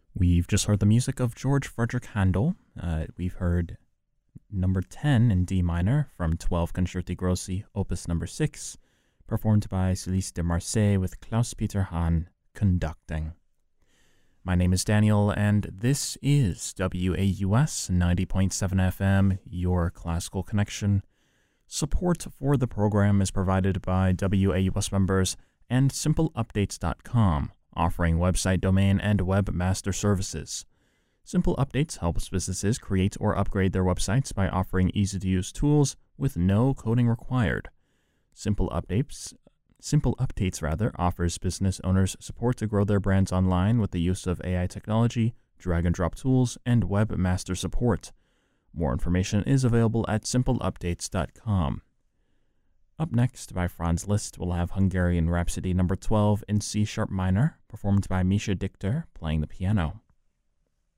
We've just heard the music of George Frederick Handel. We've heard number 10 in D minor from 12 Concerti Grossi, opus number 6, performed by Suisse de Marseille with Klaus-Peter Hahn conducting. My name is Daniel, and this is WAUS 90.7 FM, your classical connection. Support for the program is provided by WAUS members and SimpleUpdates.com, offering website domain and webmaster services. Simple Updates helps businesses create or upgrade their websites by offering easy-to-use tools with no coding required. Simple Updates offers business owners support to grow their brands online with the use of AI technology, drag-and-drop tools, and webmaster support. More information is available at simpleupdates.com. Up next, by Franz Liszt, we'll have Hungarian Rhapsody number 12 in C-sharp minor, performed by Misha Dichter playing the piano.